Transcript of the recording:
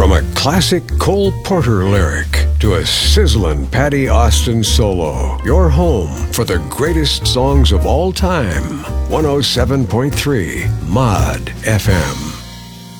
From a classic Cole Porter lyric to a sizzling Patty Austin solo, your home for the greatest songs of all time. 107.3 Mod FM.